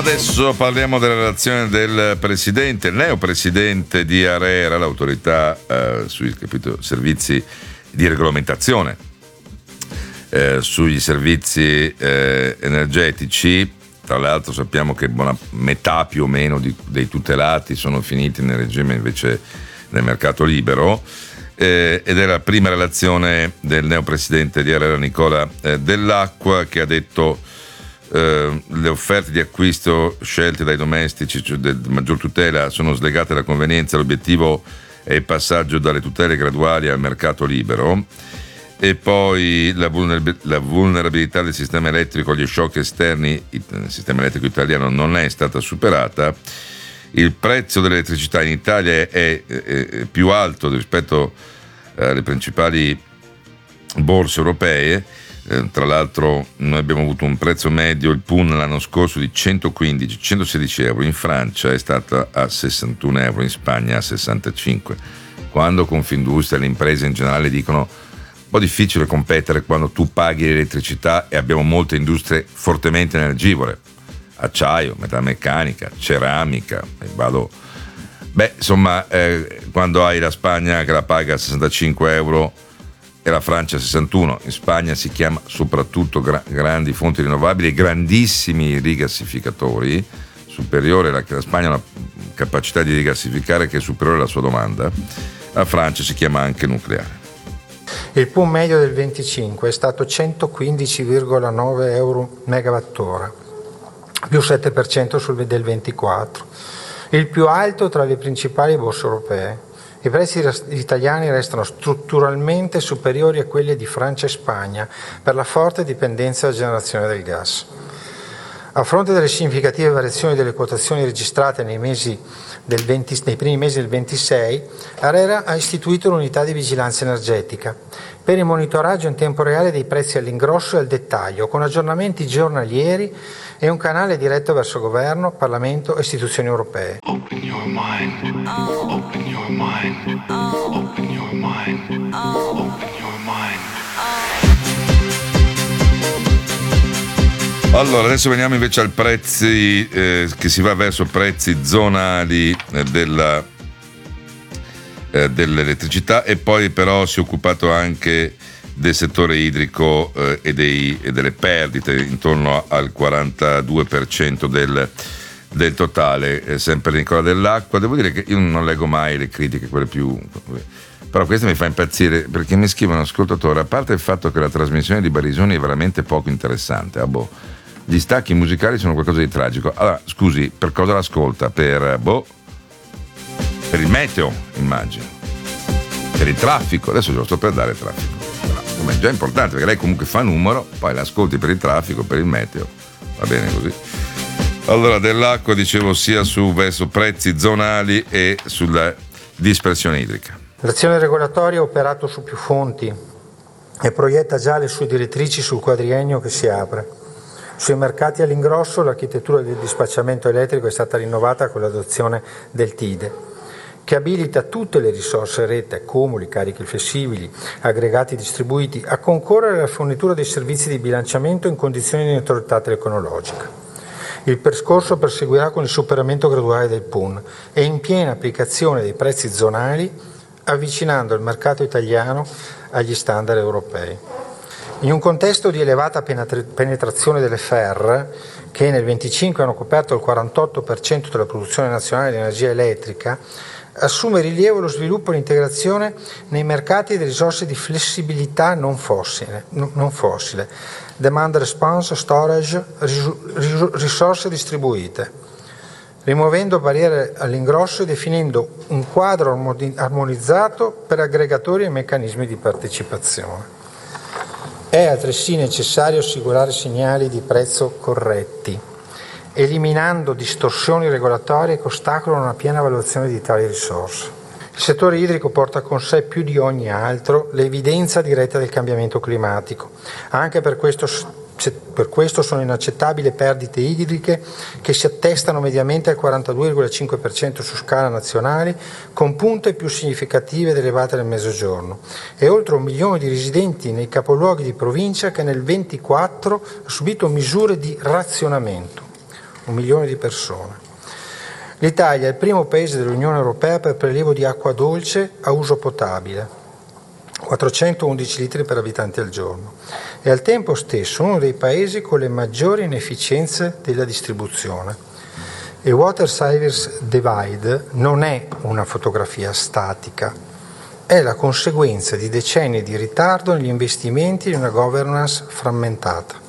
Adesso parliamo della relazione del presidente, il neopresidente di ARERA, l'autorità sui servizi di regolamentazione, sui servizi energetici. Tra l'altro sappiamo che buona metà più o meno dei tutelati sono finiti nel regime invece del mercato libero, ed è la prima relazione del neopresidente di ARERA Nicola Dell'Acqua, che ha detto le offerte di acquisto scelte dai domestici, cioè del maggior tutela, sono slegate dalla convenienza. L'obiettivo è il passaggio dalle tutele graduali al mercato libero. E poi la vulnerabilità del sistema elettrico agli shock esterni, il sistema elettrico italiano non è stata superata. Il prezzo dell'elettricità in Italia è più alto rispetto alle principali borse europee. Tra l'altro noi abbiamo avuto un prezzo medio, il PUN l'anno scorso, di 115-116 euro, in Francia è stata a 61 euro, in Spagna a 65. Quando Confindustria e le imprese in generale dicono un po' difficile competere quando tu paghi l'elettricità, e abbiamo molte industrie fortemente energivore, acciaio, metalmeccanica, ceramica, quando hai la Spagna che la paga a 65 euro e la Francia 61, in Spagna si chiama soprattutto grandi fonti rinnovabili e grandissimi rigassificatori, superiore la Spagna ha una capacità di rigassificare che è superiore alla sua domanda, la Francia si chiama anche nucleare. Il PUN medio del 25 è stato 115,9 euro megawattora, più 7% del 24, il più alto tra le principali borse europee. I prezzi italiani restano strutturalmente superiori a quelli di Francia e Spagna per la forte dipendenza dalla generazione del gas. A fronte delle significative variazioni delle quotazioni registrate nei primi mesi del 26, ARERA ha istituito l'unità di vigilanza energetica per il monitoraggio in tempo reale dei prezzi all'ingrosso e al dettaglio, con aggiornamenti giornalieri e un canale diretto verso Governo, Parlamento e istituzioni europee. Open your mind. Open your mind. Open your mind. Open your mind. Allora, adesso veniamo invece al prezzi, che si va verso prezzi zonali dell'elettricità, e poi però si è occupato anche del settore idrico e delle perdite intorno al 42% del totale, sempre Nicola Dell'Acqua. Devo dire che io non leggo mai le critiche, quelle più... Però questa mi fa impazzire, perché mi scrive un ascoltatore: a parte il fatto che la trasmissione di Barisoni è veramente poco interessante, gli stacchi musicali sono qualcosa di tragico. Allora, scusi, per cosa l'ascolta? Per il meteo, immagino, per il traffico. Adesso glielo sto per dare il traffico, ma è già importante, perché lei comunque fa numero, poi l'ascolti per il traffico, per il meteo, va bene così. Allora, Dell'Acqua, dicevo, sia verso prezzi zonali e sulla dispersione idrica. L'azione regolatoria ha operato su più fonti e proietta già le sue direttrici sul quadriennio che si apre. Sui mercati all'ingrosso l'architettura del dispacciamento elettrico è stata rinnovata con l'adozione del TIDE, che abilita tutte le risorse rete, accumuli, carichi flessibili, aggregati distribuiti, a concorrere alla fornitura dei servizi di bilanciamento in condizioni di neutralità tecnologica. Il percorso proseguirà con il superamento graduale del PUN e in piena applicazione dei prezzi zonali, avvicinando il mercato italiano agli standard europei. In un contesto di elevata penetrazione delle FER, che nel 25 hanno coperto il 48% della produzione nazionale di energia elettrica, assume rilievo lo sviluppo e l'integrazione nei mercati delle risorse di flessibilità non fossile, demand response, storage, risorse distribuite, rimuovendo barriere all'ingrosso e definendo un quadro armonizzato per aggregatori e meccanismi di partecipazione. È altresì necessario assicurare segnali di prezzo corretti, eliminando distorsioni regolatorie che ostacolano una piena valutazione di tali risorse. Il settore idrico porta con sé più di ogni altro l'evidenza diretta del cambiamento climatico. Anche per questo sono inaccettabili perdite idriche che si attestano mediamente al 42,5% su scala nazionale, con punte più significative ed elevate nel Mezzogiorno, e oltre 1 milione di residenti nei capoluoghi di provincia che nel 24 ha subito misure di razionamento. 1 milione di persone. L'Italia è il primo paese dell'Unione Europea per prelievo di acqua dolce a uso potabile, 411 litri per abitante al giorno, e al tempo stesso uno dei paesi con le maggiori inefficienze della distribuzione. Il Water Service Divide non è una fotografia statica, è la conseguenza di decenni di ritardo negli investimenti di una governance frammentata.